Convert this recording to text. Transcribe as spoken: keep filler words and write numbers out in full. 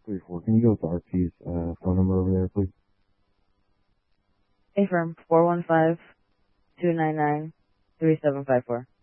three four. Can you go with R P's uh, phone number over there, please? A firm four one five two nine nine three seven five four.